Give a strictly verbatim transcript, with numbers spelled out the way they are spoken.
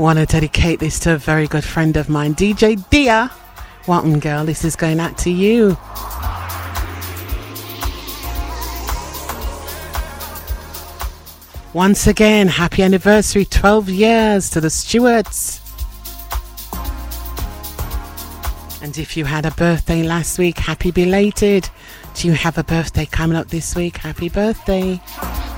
Want to dedicate this to a very good friend of mine, D J Dia. Welcome, girl. This is going out to you. Once again, happy anniversary, twelve years to the Stewarts. And if you had a birthday last week, happy belated. Do you have a birthday coming up this week? Happy birthday.